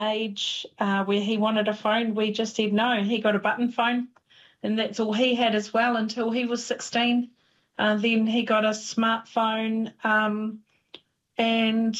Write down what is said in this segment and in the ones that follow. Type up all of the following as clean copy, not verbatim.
age where he wanted a phone, we just said no. He got a button phone, and that's all he had as well until he was 16. Then he got a smartphone, and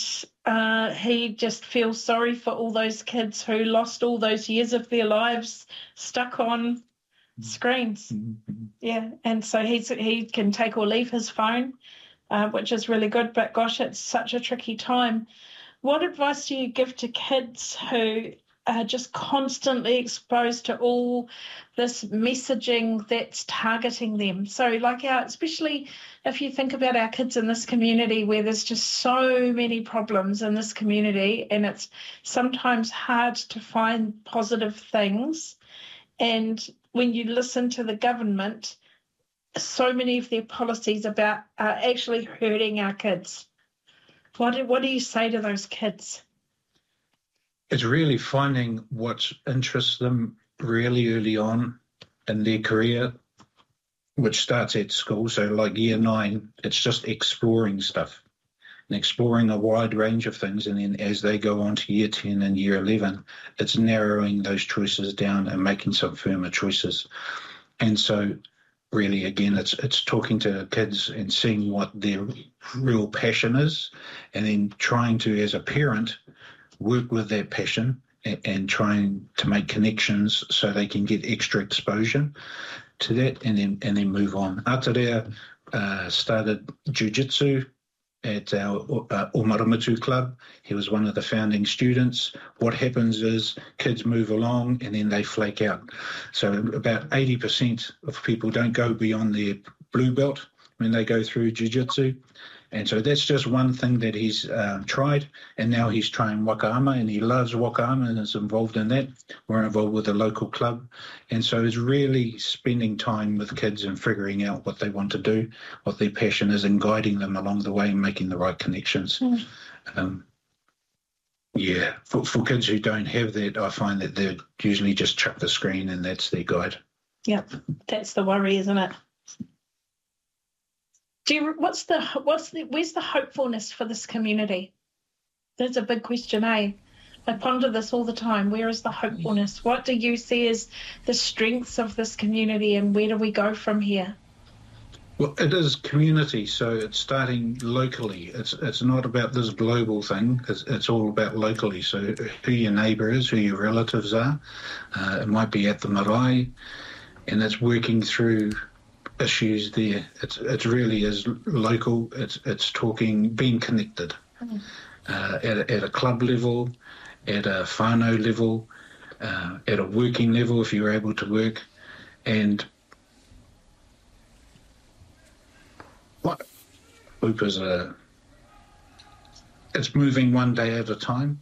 he just feels sorry for all those kids who lost all those years of their lives stuck on screens. Yeah, and so he can take or leave his phone, which is really good, but gosh, it's such a tricky time. What advice do you give to kids who are just constantly exposed to all this messaging that's targeting them? So like especially if you think about our kids in this community where there's just so many problems in this community, and it's sometimes hard to find positive things. And when you listen to the government, so many of their policies are actually hurting our kids. What do you say to those kids? It's really finding what interests them really early on in their career, which starts at school. So like year 9, it's just exploring stuff and exploring a wide range of things. And then as they go on to year 10 and year 11, it's narrowing those choices down and making some firmer choices. And so really, again, it's talking to kids and seeing what their real passion is, and then trying to, as a parent, work with that passion and trying to make connections so they can get extra exposure to that, and then move on. Aterea started jiu-jitsu at our Omarumutu Club. He was one of the founding students. What happens is kids move along and then they flake out. So about 80% of people don't go beyond their blue belt when they go through jiu-jitsu. And so that's just one thing that he's tried. And now he's trying wakaama, and he loves wakaama and is involved in that. We're involved with a local club. And so it's really spending time with kids and figuring out what they want to do, what their passion is, and guiding them along the way and making the right connections. For kids who don't have that, I find that they usually just chuck the screen and that's their guide. Yep, that's the worry, isn't it? Where's the hopefulness for this community? That's a big question, eh? I ponder this all the time. Where is the hopefulness? What do you see as the strengths of this community, and where do we go from here? Well, it is community, so it's starting locally. It's not about this global thing. It's all about locally. So who your neighbour is, who your relatives are. It might be at the marae, and it's working through issues there. It really is local. It's talking, being connected at a club level, at a whānau level, at a working level if you're able to work. And what hope is it's moving one day at a time,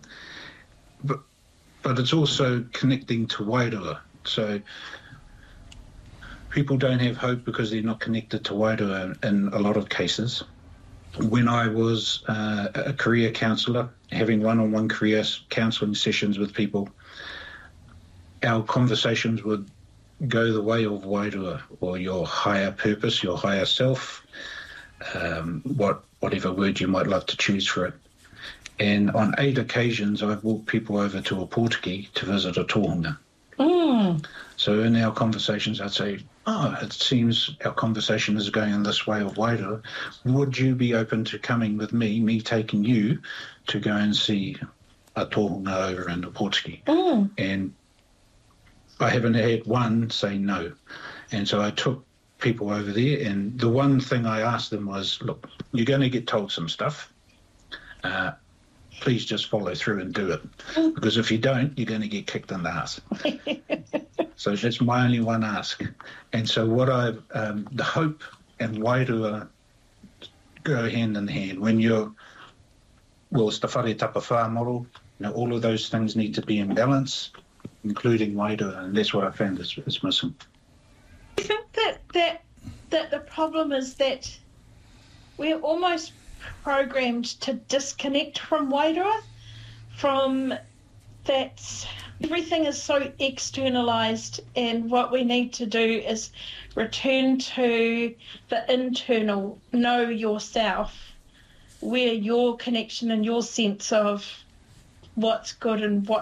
but it's also connecting to Wairua. So people don't have hope because they're not connected to Wairua in a lot of cases. When I was a career counsellor, having one-on-one career counselling sessions with people, our conversations would go the way of Wairua, or your higher purpose, your higher self, whatever word you might like to choose for it. And on 8 occasions, I've walked people over to a Pōtiki to visit a tohunga. So in our conversations, I'd say, it seems our conversation is going in this way of Wairua. Would you be open to coming with me taking you to go and see a tohunga over in the Pōtiki? And I haven't had one say no. And so I took people over there, and the one thing I asked them was, look, you're going to get told some stuff. Please just follow through and do it. Because if you don't, you're going to get kicked in the ass. So that's my only one ask. And so what the hope and Wairua go hand in hand. When it's the whare tapa whā model, all of those things need to be in balance, including Wairua, and that's what I found is missing. I think that the problem is that we're almost programmed to disconnect from Wairua, from that everything is so externalised, and what we need to do is return to the internal, know yourself, where your connection and your sense of what's good and what